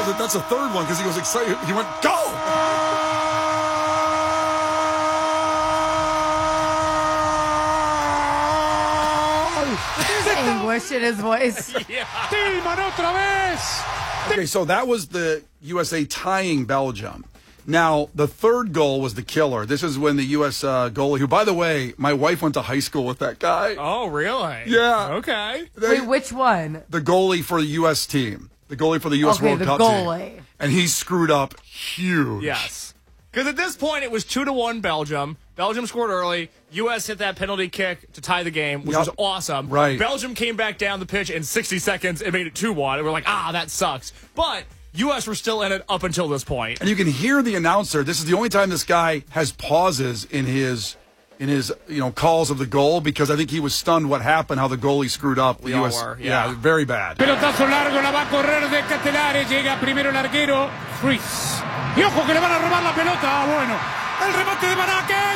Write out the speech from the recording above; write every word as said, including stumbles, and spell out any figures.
knows that that's a third one because he was excited. He went, go! There's anguish in his voice. Yeah. Okay, so that was the U S A tying Belgium. Now, the third goal was the killer. This is when the U S uh, goalie, who, by the way, my wife went to high school with that guy. Oh, really? Yeah. Okay. They, Wait, which one? the goalie for the U S team. The goalie for the U S Okay, World the Cup goalie. team. And he screwed up huge. Yes. Because at this point, it was two to one Belgium. Belgium scored early. U S hit that penalty kick to tie the game, which Yep. was awesome. Right. Belgium came back down the pitch in sixty seconds and made it two one. And we're like, ah, that sucks. But U S were still in it up until this point. And you can hear the announcer. This is the only time this guy has pauses in his in his you know calls of the goal because I think he was stunned what happened, how the goalie screwed up. We the all U S, were, yeah. yeah, very bad. Pelotazo largo, la va a correr de Catelare, llega primero el arquero, Ruiz. Y ojo que le van a robar la pelota, bueno, el remate de Baraque.